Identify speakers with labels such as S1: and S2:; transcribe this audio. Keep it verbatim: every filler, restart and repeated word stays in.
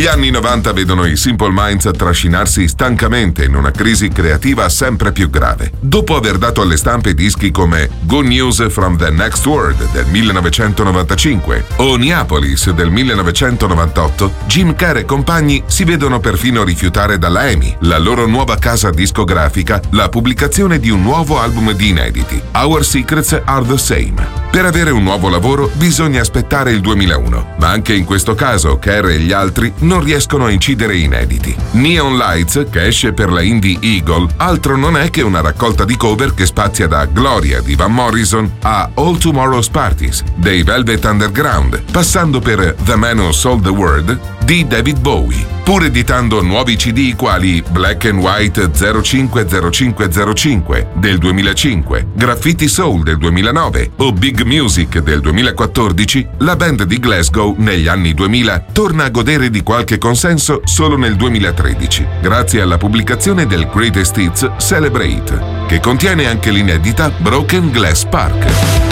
S1: Gli anni novanta vedono i Simple Minds trascinarsi stancamente in una crisi creativa sempre più grave. Dopo aver dato alle stampe dischi come Good News from the Next World del millenovecentonovantacinque o Neapolis del millenovecentonovantotto, Jim Kerr e compagni si vedono perfino rifiutare dalla E M I, la loro nuova casa discografica, la pubblicazione di un nuovo album di inediti, Our Secrets Are the Same. Per avere un nuovo lavoro bisogna aspettare il duemilauno, ma anche in questo caso Kerr e gli altri non riescono a incidere inediti. Neon Lights, che esce per la Indie Eagle, altro non è che una raccolta di cover che spazia da Gloria di Van Morrison a All Tomorrow's Parties dei Velvet Underground, passando per The Man Who Sold the World di David Bowie, pur editando nuovi C D quali Black and White zero cinque zero cinque zero cinque del duemilacinque, Graffiti Soul del duemilanove o Big Music del duemilaquattordici, la band di Glasgow negli anni duemila torna a godere di qualche consenso solo nel duemilatredici, grazie alla pubblicazione del Greatest Hits Celebrate, che contiene anche l'inedita Broken Glass Park.